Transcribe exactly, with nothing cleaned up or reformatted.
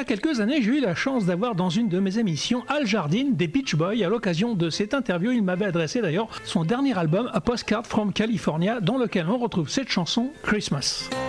a quelques années, j'ai eu la chance d'avoir dans une de mes émissions Al Jardine des Beach Boys. À l'occasion de cette interview, il m'avait adressé d'ailleurs son dernier album A Postcard from California, dans lequel on retrouve cette chanson Christmas.